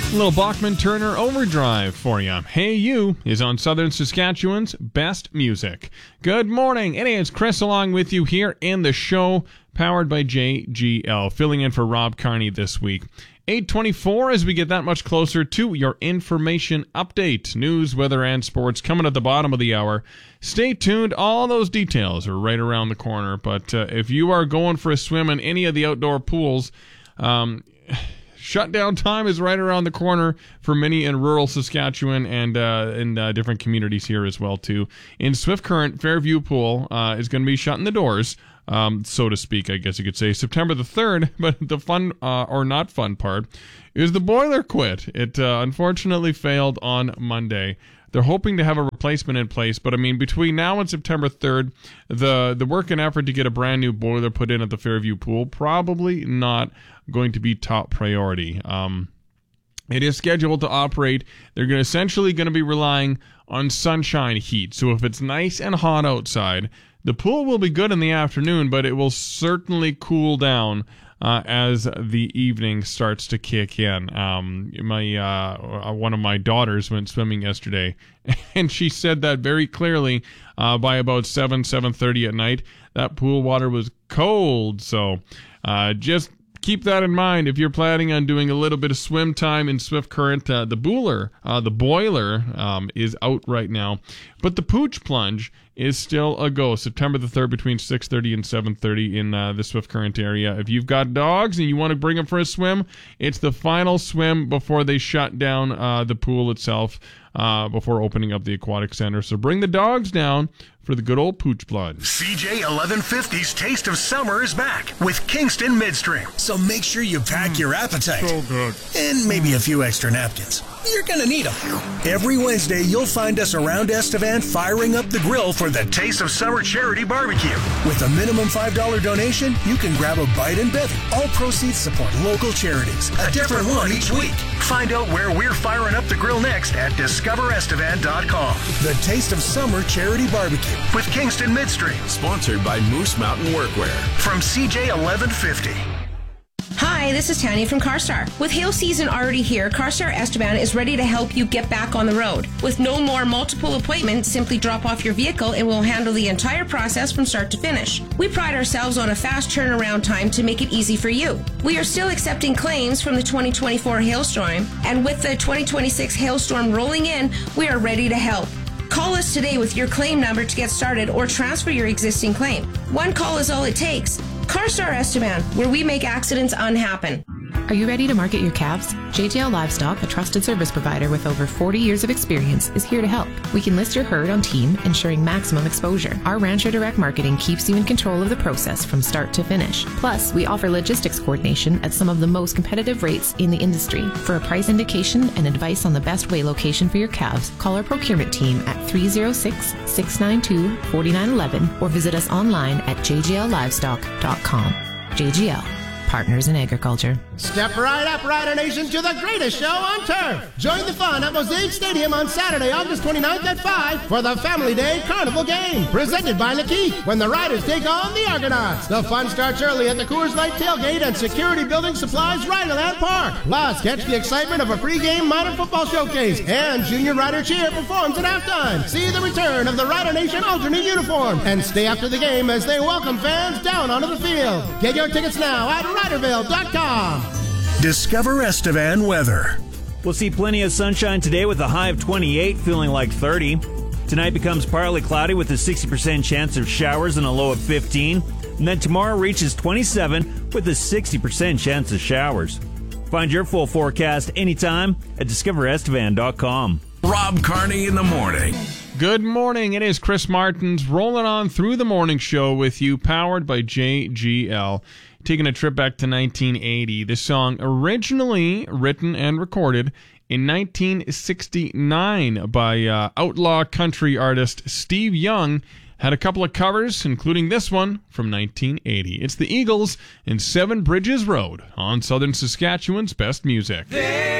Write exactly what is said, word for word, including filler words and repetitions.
A little Bachman-Turner Overdrive for you. Hey You is on Southern Saskatchewan's best music. Good morning. It is Chris along with you here in the show, powered by J G L, filling in for Rob Carney this week. eight twenty-four as we get that much closer to your information update. News, weather, and sports coming at the bottom of the hour. Stay tuned. All those details are right around the corner. But uh, if you are going for a swim in any of the outdoor pools, um... shutdown time is right around the corner for many in rural Saskatchewan and uh, in uh, different communities here as well, too. In Swift Current, Fairview Pool uh, is going to be shutting the doors, um, so to speak, I guess you could say, September the third. But the fun, uh, or not fun part, is the boiler quit. It uh, unfortunately failed on Monday. They're hoping to have a replacement in place, but I mean, between now and September third, the the work and effort to get a brand new boiler put in at the Fairview Pool probably not going to be top priority. Um, it is scheduled to operate. They're going to essentially going to be relying on sunshine heat. So if it's nice and hot outside, the pool will be good in the afternoon, but it will certainly cool down Uh, as the evening starts to kick in. Um, my uh, one of my daughters went swimming yesterday, and she said that very clearly. Uh, by about seven, seven thirty at night, that pool water was cold. So uh, just keep that in mind if you're planning on doing a little bit of swim time in Swift Current. Uh, the booler, uh, the boiler um, is out right now, but the Pooch Plunge is still a go. September the third between six thirty and seven thirty in uh, the Swift Current area. If you've got dogs and you want to bring them for a swim, it's the final swim before they shut down uh, the pool itself, uh, before opening up the aquatic center. So bring the dogs down for the good old Pooch Plunge. C J eleven fifty's Taste of Summer is back with Kingston Midstream. So make sure you pack your appetite. So good. And maybe a few extra napkins. You're going to need them. Every Wednesday, you'll find us around Estevan firing up the grill for the Taste of Summer Charity Barbecue. With a minimum five dollars donation, you can grab a bite and bevy. All proceeds support local charities. A different one each week. Find out where we're firing up the grill next at discover estevan dot com. The Taste of Summer Charity Barbecue with Kingston Midstream. Sponsored by Moose Mountain Workwear. From C J eleven fifty. Hi, this is Tanya from CarStar. With hail season already here, CarStar Estevan is ready to help you get back on the road. With no more multiple appointments, simply drop off your vehicle and we'll handle the entire process from start to finish. We pride ourselves on a fast turnaround time to make it easy for you. We are still accepting claims from the twenty twenty-four hailstorm, and with the twenty twenty-six hailstorm rolling in, we are ready to help. Call us today with your claim number to get started or transfer your existing claim. One call is all it takes. CarStar Estevan, where we make accidents unhappen. Are you ready to market your calves? J J L Livestock, a trusted service provider with over forty years of experience, is here to help. We can list your herd on team, ensuring maximum exposure. Our Rancher Direct Marketing keeps you in control of the process from start to finish. Plus, we offer logistics coordination at some of the most competitive rates in the industry. For a price indication and advice on the best weigh location for your calves, call our procurement team at three oh six, six nine two, four nine one one or visit us online at j g l livestock dot com. J G L, partners in agriculture. Step right up, Rider Nation, to the greatest show on turf. Join the fun at Mosaic Stadium on Saturday, August twenty-ninth at five for the Family Day Carnival Game, presented by Lakeith, when the Riders take on the Argonauts. The fun starts early at the Coors Light Tailgate and Security Building Supplies Riderland Park. Plus, catch the excitement of a pregame minor football showcase, and Junior Rider Cheer performs at halftime. See the return of the Rider Nation alternate uniform, and stay after the game as they welcome fans down onto the field. Get your tickets now at riderville dot com. Discover Estevan weather. We'll see plenty of sunshine today with a high of twenty-eight, feeling like thirty. Tonight becomes partly cloudy with a sixty percent chance of showers and a low of fifteen. And then tomorrow reaches twenty-seven with a sixty percent chance of showers. Find your full forecast anytime at discover estevan dot com. Rob Carney in the morning. Good morning. It is Chris Martins rolling on through the morning show with you, powered by J G L. Taking a trip back to nineteen eighty. This song originally written and recorded in nineteen sixty-nine by uh, outlaw country artist Steve Young. Had a couple of covers, including this one from nineteen eighty. It's the Eagles and Seven Bridges Road on Southern Saskatchewan's best music. There